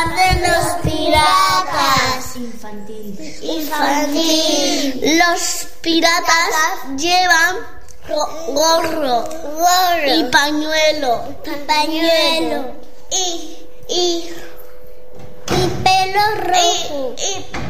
hacen los piratas? Infantil. Los piratas llevan gorro y pañuelo. Y pelo rojo. Y